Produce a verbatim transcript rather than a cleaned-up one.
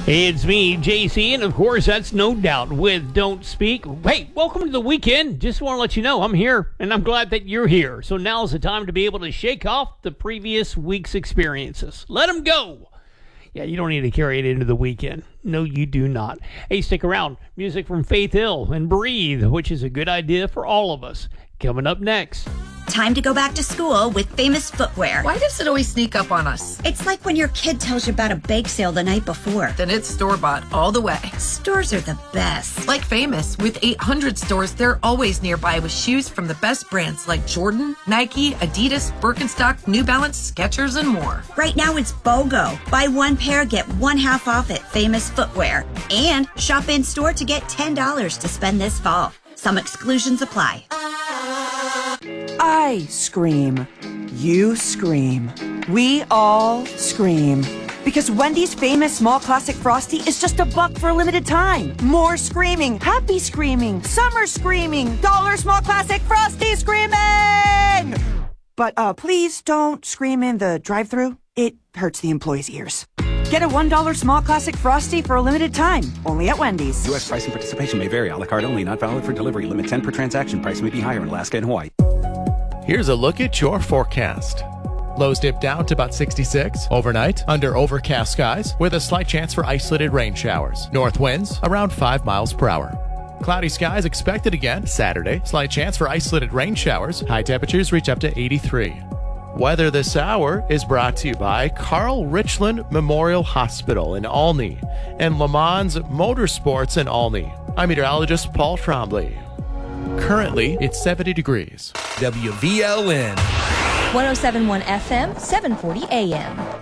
It's me, J C, and of course, that's No Doubt with Don't Speak. Hey, welcome to the weekend. Just want to let you know I'm here, and I'm glad that you're here. So now's the time to be able to shake off the previous week's experiences. Let them go. Yeah, you don't need to carry it into the weekend. No, you do not. Hey, stick around. Music from Faith Hill and Breathe, which is a good idea for all of us. Coming up next. Time to go back to school with Famous Footwear. Why does it always sneak up on us? It's like when your kid tells you about a bake sale the night before. Then it's store-bought all the way. Stores are the best. Like Famous, with eight hundred stores, they're always nearby with shoes from the best brands like Jordan, Nike, Adidas, Birkenstock, New Balance, Skechers, and more. Right now it's BOGO. Buy one pair, get one half off at Famous Footwear. And shop in-store to get ten dollars to spend this fall. Some exclusions apply. I scream. You scream. We all scream. Because Wendy's Famous Small Classic Frosty is just a buck for a limited time. More screaming, happy screaming, summer screaming, dollar Small Classic Frosty screaming! But uh, please don't scream in the drive-thru. It hurts the employees' ears. Get a one dollar Small Classic Frosty for a limited time, only at Wendy's. U S price and participation may vary. A la carte only, not valid for delivery. Limit ten per transaction. Price may be higher in Alaska and Hawaii. Here's a look at your forecast. Lows dip down to about sixty-six. Overnight, under overcast skies, with a slight chance for isolated rain showers. North winds around five miles per hour. Cloudy skies expected again Saturday. Slight chance for isolated rain showers. High temperatures reach up to eighty-three. Weather this hour is brought to you by Carl Richland Memorial Hospital in Olney and Le Mans Motorsports in Olney. I'm meteorologist Paul Trombley. Currently, it's seventy degrees. W V L N one oh seven point one F M, seven forty A M.